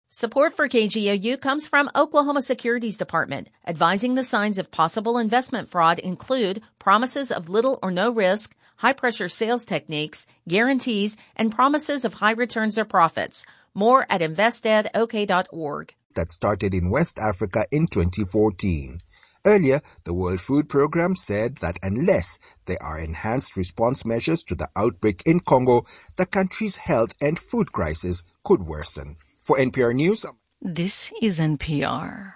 Support for KGOU comes from Oklahoma Securities Department. Advising the signs of possible investment fraud include promises of little or no risk, high-pressure sales techniques, guarantees, and promises of high returns or profits. More at investedok.org. That started in West Africa in 2014. Earlier, the World Food Programme said that unless there are enhanced response measures to the outbreak in Congo, the country's health and food crisis could worsen. For NPR News, this is NPR.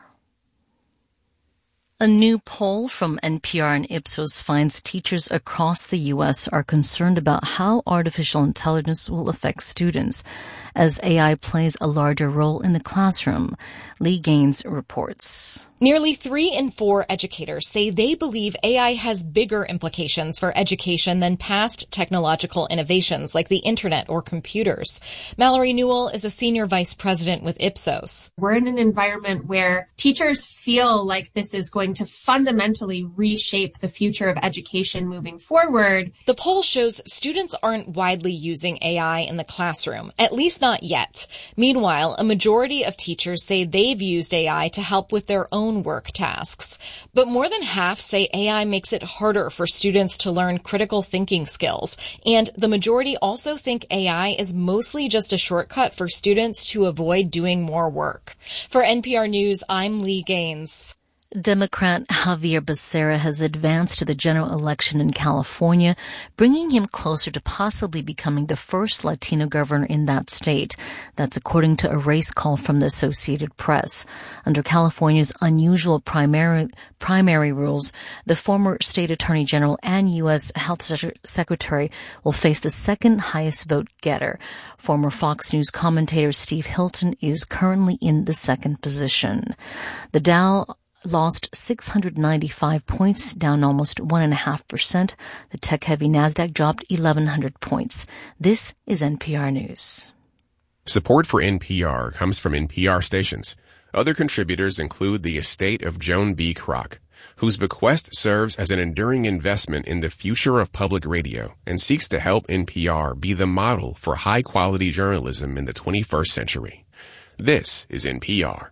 A new poll from NPR and Ipsos finds teachers across the U.S. are concerned about how artificial intelligence will affect students as AI plays a larger role in the classroom. Lee Gaines reports. Nearly 3 in 4 educators say they believe AI has bigger implications for education than past technological innovations like the internet or computers. Mallory Newell is a senior vice president with Ipsos. We're in an environment where teachers feel like this is going to fundamentally reshape the future of education moving forward. The poll shows students aren't widely using AI in the classroom, at least not yet. Meanwhile, a majority of teachers say they've used AI to help with their own work tasks. But more than half say AI makes it harder for students to learn critical thinking skills. And the majority also think AI is mostly just a shortcut for students to avoid doing more work. For NPR News, I'm Lee Gaines. Democrat Javier Becerra has advanced to the general election in California, bringing him closer to possibly becoming the first Latino governor in that state. That's according to a race call from the Associated Press. Under California's unusual primary rules, the former state attorney general and U.S. health secretary will face the second highest vote getter. Former Fox News commentator Steve Hilton is currently in the second position. The Dow lost 695 points, down almost 1.5%. The tech-heavy NASDAQ dropped 1,100 points. This is NPR News. Support for NPR comes from NPR stations. Other contributors include the estate of Joan B. Kroc, whose bequest serves as an enduring investment in the future of public radio and seeks to help NPR be the model for high-quality journalism in the 21st century. This is NPR.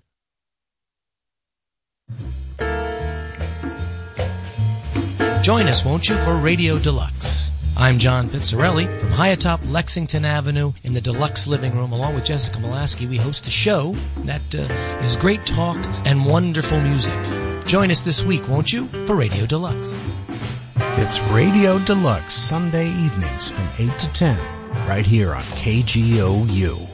Join us, won't you, for Radio Deluxe. I'm John Pizzarelli from high atop Lexington Avenue in the Deluxe Living Room. Along with Jessica Molaski, we host a show that is great talk and wonderful music. Join us this week, won't you, for Radio Deluxe. It's Radio Deluxe, Sunday evenings from 8 to 10, right here on KGOU.